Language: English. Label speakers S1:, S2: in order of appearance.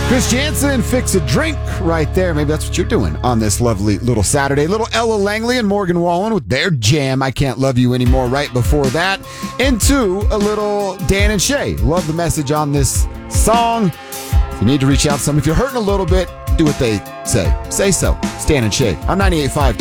S1: Chris Jansen, Fix a Drink right there. Maybe that's what you're doing on this lovely little Saturday. Little Ella Langley and Morgan Wallen with their jam, I Can't Love You Anymore, right before that. Into a little Dan and Shay. Love the message on this song. If you need to reach out to some, if you're hurting a little bit, do what they say. Say so. Stan and Shay on 98.5